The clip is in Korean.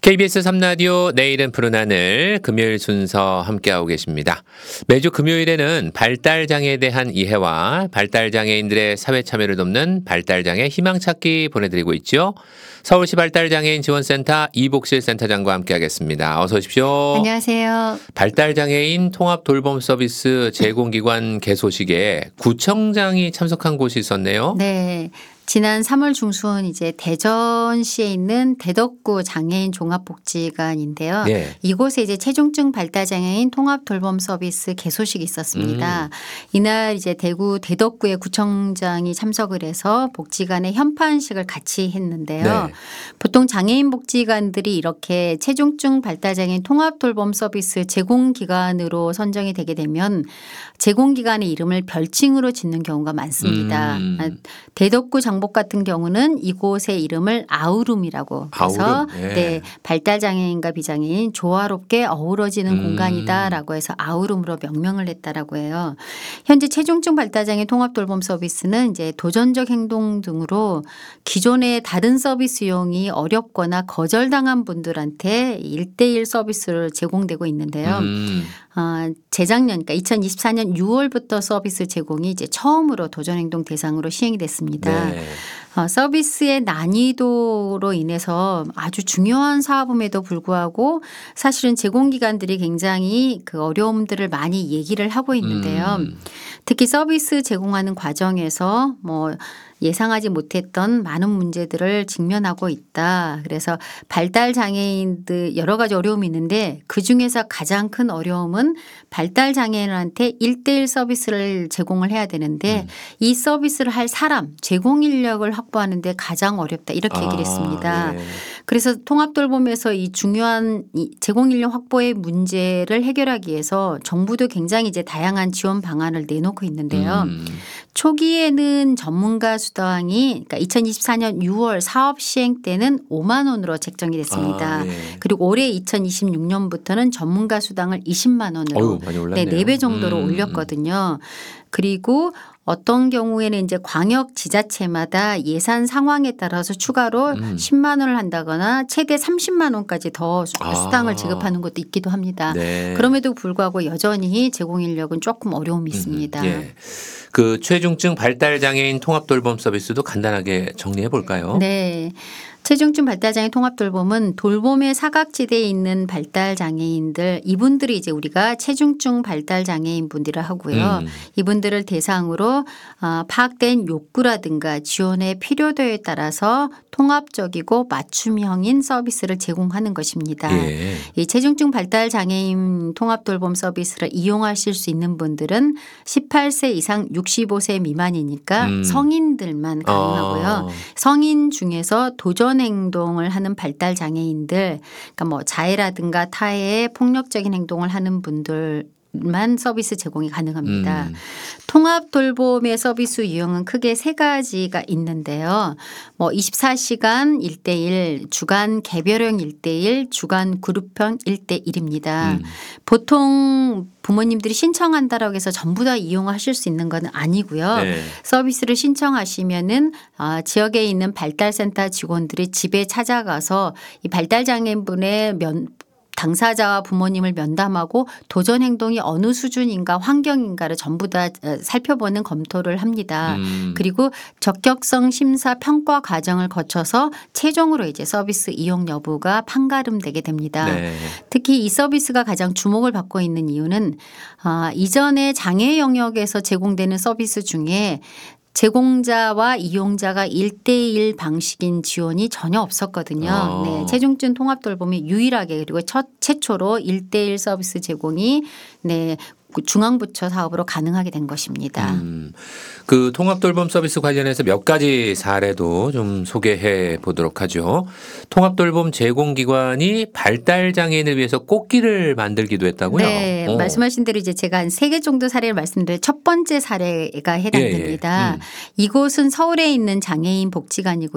KBS 3라디오 내일은 푸른 하늘 금요일 순서 함께하고 계십니다. 매주 금요일에는 발달장애에 대한 이해와 발달장애인들의 사회 참여를 돕는 발달장애 희망찾기 보내드리고 있죠. 서울시 발달장애인 지원센터 이복실 센터장과 함께하겠습니다. 어서 오십시오. 안녕하세요. 발달장애인 통합돌봄 서비스 제공기관 개소식에 구청장이 참석한 곳이 있었네요. 네. 지난 3월 중순 이제 대전시에 있는 대덕구 장애인 종합복지관인데요. 네. 이곳에 이제 체중증 발달장애인 통합돌봄 서비스 개소식이 있었습니다. 이날 이제 대구 대덕구의 구청장이 참석을 해서 복지관의 현판식을 같이 했는데요. 네. 보통 장애인 복지관들이 이렇게 체중증 발달장애인 통합돌봄 서비스 제공기관으로 선정이 되게 되면 제공기관의 이름을 별칭으로 짓는 경우가 많습니다. 대덕구 장복 같은 경우는 이곳의 이름을 아우룸이라고 해서 아우룸. 네. 네, 발달장애인과 비장애인 조화롭게 어우러지는 공간이다라고 해서 아우룸으로 명명을 했다라고 해요. 현재 체중증 발달장애 통합돌봄 서비스는 이제 도전적 행동 등으로 기존의 다른 서비스 이용이 어렵거나 거절당한 분들한테 1:1 서비스를 제공되고 있는데요. 재작년 그러니까 2024년 6월부터 서비스 제공이 이제 처음으로 도전행동 대상으로 시행이 됐습니다. 네. 서비스의 난이도로 인해서 아주 중요한 사업임에도 불구하고 사실은 제공기관들이 굉장히 그 어려움들을 많이 얘기를 하고 있는데요. 특히 서비스 제공하는 과정에서 뭐 예상하지 못했던 많은 문제들을 직면하고 있다. 그래서 발달 장애인들 여러 가지 어려움이 있는데 그중에서 가장 큰 어려움은 발달 장애인한테 1:1 서비스를 제공을 해야 되는데 이 서비스를 할 사람 제공 인력을 확보하는 데 가장 어렵다. 이렇게 얘기를 했습니다. 네. 그래서 통합돌봄에서 이 중요한 이 제공 인력 확보의 문제를 해결하기 위해서 정부도 굉장히 이제 다양한 지원 방안을 내놓고 있는데요. 초기에는 전문가 수당이 그러니까 2024년 6월 사업 시행 때는 5만 원으로 책정이 됐습니다. 네. 그리고 올해 2026년부터는 전문가 수당을 20만 원으로 어휴, 많이 올랐네요. 4배 정도로 올렸거든요. 그리고 어떤 경우에는 이제 광역 지자체마다 예산 상황에 따라서 추가로 10만 원을 한다거나 최대 30만 원까지 더 수당을 지급하는 것도 있기도 합니다. 네. 그럼에도 불구하고 여전히 제공 인력은 조금 어려움이 있습니다. 예. 그 체중증 발달장애인 통합돌봄 서비스도 간단하게 정리해 볼까요? 네. 체중증 발달장애 통합돌봄은 돌봄의 사각지대에 있는 발달장애인들 이분들이 이제 우리가 체중증 발달장애인 분들을 하고요. 이분들을 대상으로 파악된 욕구라든가 지원의 필요도에 따라서 통합적이고 맞춤형인 서비스를 제공하는 것입니다. 예. 이 체중증 발달장애인 통합돌봄 서비스를 이용하실 수 있는 분들은 18세 이상 65세 미만이니까 성인들만 가능하고요. 성인 중에서 도전 행동을 하는 발달 장애인들, 그러니까 뭐 자해라든가 타해의 폭력적인 행동을 하는 분들만 서비스 제공이 가능합니다. 통합 돌봄의 서비스 유형은 크게 3가지가 있는데요. 뭐 24시간 1:1, 주간 개별형 1:1, 주간 그룹형 1:1입니다. 보통 부모님들이 신청한다라고 해서 전부 다 이용하실 수 있는 건 아니고요. 네. 서비스를 신청하시면은 지역에 있는 발달센터 직원들이 집에 찾아가서 이 발달장애인분의 당사자와 부모님을 면담하고 도전 행동이 어느 수준인가 환경인가를 전부 다 살펴보는 검토를 합니다. 그리고 적격성 심사 평가 과정을 거쳐서 최종으로 이제 서비스 이용 여부가 판가름되게 됩니다. 네. 특히 이 서비스가 가장 주목을 받고 있는 이유는 이전에 장애 영역에서 제공되는 서비스 중에 제공자와 이용자가 1:1 방식인 지원이 전혀 없었거든요. 네, 체중증 통합돌봄이 유일하게 그리고 최초로 1:1 서비스 제공이 중앙부처 사업으로 가능하게 된 것입니다. 그 통합돌봄 서비스 관련해서 몇 가지 사례도 좀 소개해 보도록 하죠. 통합돌봄 제공기관이 발달장애인을 위해서 꽃길을 만들기도 했다고요? 네. 말씀하신 대로 이제 제가 한 3개 정도 사례를 말씀드릴 첫 번째 사례가 해당됩니다. 이곳은 서울에 있는 장애인 복지관이고요.